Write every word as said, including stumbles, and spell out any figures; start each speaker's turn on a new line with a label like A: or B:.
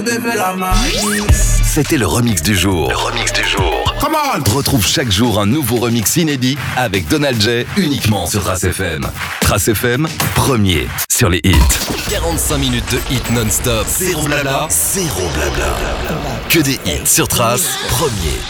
A: C'était le remix du jour. Le remix du jour.
B: Come on!
A: Retrouve chaque jour un nouveau remix inédit avec Donald J uniquement sur Trace F M. Trace F M, premier sur les hits. quarante-cinq minutes de hits non-stop. Zéro blabla, zéro blabla. Que des hits sur Trace, premier.